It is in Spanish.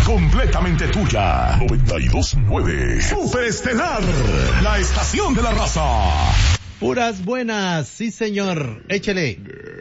completamente tuya. 92.9 Superestelar, la estación de la raza. Puras buenas, sí señor, échele.